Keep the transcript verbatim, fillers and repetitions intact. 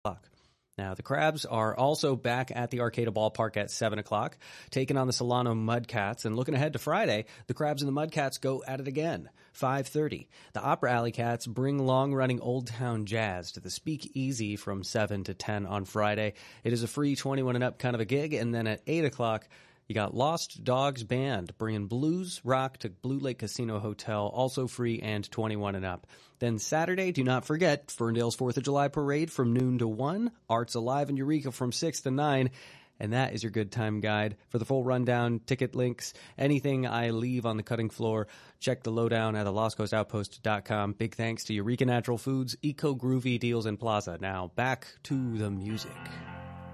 o'clock. Now, the Crabs are also back at the Arcata Ballpark at seven o'clock, taking on the Solano Mudcats. And looking ahead to Friday, the Crabs and the Mudcats go at it again, five thirty. The Opera Alley Cats bring long-running Old Town Jazz to the Speakeasy from seven to ten on Friday. It is a free twenty-one and up kind of a gig. And then at eight o'clock, you got Lost Dogs Band bringing blues rock to Blue Lake Casino Hotel, also free and twenty-one and up. Then Saturday, do not forget, Ferndale's fourth of July Parade from noon to one, Arts Alive in Eureka from six to nine, and that is your good time guide. For the full rundown, ticket links, anything I leave on the cutting floor, check the lowdown at the lost coast outpost dot com. Big thanks to Eureka Natural Foods, Eco Groovy Deals and Plaza. Now, back to the music.